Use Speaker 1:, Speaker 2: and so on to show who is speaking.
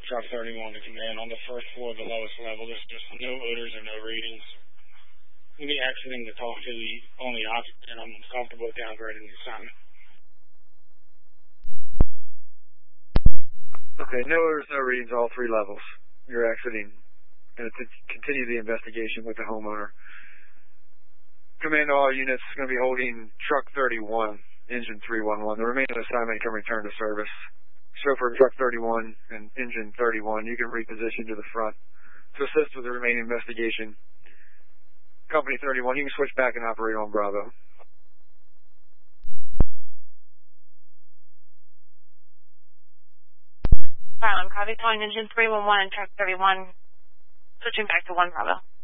Speaker 1: Truck 31 to command on the first floor, the lowest level. There's just no odors or no readings. We'll be exiting to talk to the only occupant. I'm comfortable with downgrading the assignment.
Speaker 2: Okay, no orders, no readings, all 3 levels. You're exiting. Going to continue the investigation with the homeowner. Command all units going to be holding Truck 31, Engine 311. The remaining assignment can return to service. Chauffeur Truck 31 and Engine 31, you can reposition to the front to assist with the remaining investigation. Company 31, you can switch back and operate on Bravo.
Speaker 3: I'm copy calling Engine 311 and Truck 31, switching back to 1 Bravo.